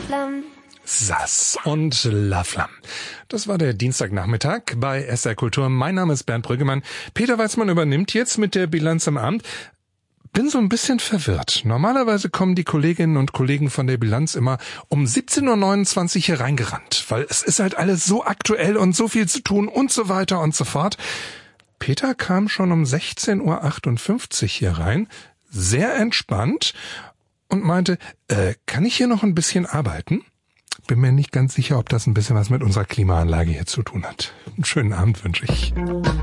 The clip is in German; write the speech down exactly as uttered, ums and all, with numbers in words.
Flam. Sass und La Flamme. Das war der Dienstagnachmittag bei S R Kultur. Mein Name ist Bernd Brüggemann. Peter Weizmann übernimmt jetzt mit der Bilanz am Abend. Bin so ein bisschen verwirrt. Normalerweise kommen die Kolleginnen und Kollegen von der Bilanz immer um siebzehn Uhr neunundzwanzig hier reingerannt, weil es ist halt alles so aktuell und so viel zu tun und so weiter und so fort. Peter kam schon um sechzehn Uhr achtundfünfzig hier rein, sehr entspannt und meinte, äh, kann ich hier noch ein bisschen arbeiten? Bin mir nicht ganz sicher, ob das ein bisschen was mit unserer Klimaanlage hier zu tun hat. Einen schönen Abend wünsche ich.